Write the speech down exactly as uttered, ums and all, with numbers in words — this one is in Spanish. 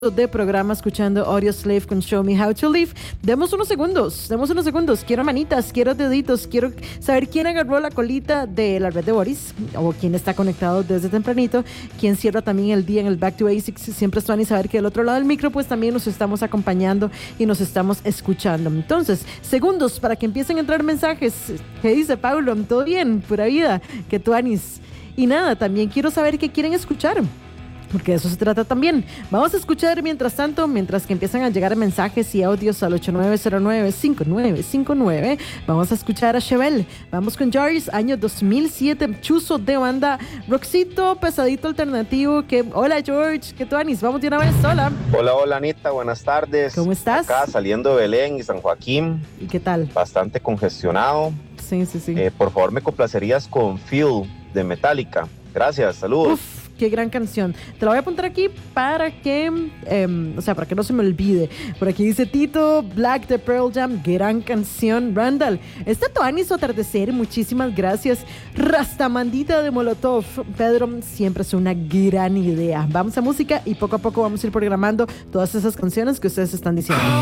de programa escuchando Audioslave con Show Me How to Live. Demos unos segundos, demos unos segundos. Quiero manitas, quiero deditos, quiero saber quién agarró la colita de la red de Boris o quién está conectado desde tempranito, quién cierra también el día en el Back to Basics. Siempre es y saber que del otro lado del micro pues también nos estamos acompañando y nos estamos escuchando. Entonces, segundos para que empiecen a entrar mensajes. ¿Qué dice Paulo? ¿Todo bien? Pura vida. ¿Qué tú, Anis? Y nada, también quiero saber qué quieren escuchar, porque de eso se trata también. Vamos a escuchar mientras tanto, mientras que empiezan a llegar mensajes y audios al ocho nueve cero nueve, cinco nueve cinco nueve. Vamos a escuchar a Chevelle. Vamos con Jaris, año dos mil siete, chuzo de banda, rockcito, pesadito alternativo. Que, hola George, ¿qué tú, Anis? Vamos de una vez, hola. Hola, hola Anita, buenas tardes. ¿Cómo estás? Acá saliendo de Belén y San Joaquín. ¿Y qué tal? Bastante congestionado. Sí, sí, sí. Eh, por favor, me complacerías con Feel de Metallica. Gracias, saludos. Uf. Qué gran canción. Te la voy a apuntar aquí para que, eh, o sea, para que no se me olvide. Por aquí dice Tito, Black de Pearl Jam, gran canción. Randall, este Tuanis atardecer, muchísimas gracias. Rastamandita de Molotov, Pedro, siempre es una gran idea. Vamos a música y poco a poco vamos a ir programando todas esas canciones que ustedes están diciendo.